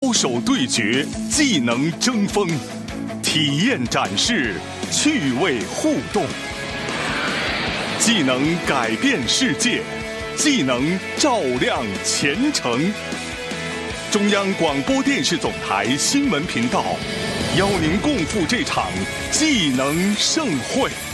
高手对决，技能争锋，体验展示，趣味互动。技能改变世界，技能照亮前程。中央广播电视总台新闻频道邀您共赴这场技能盛会。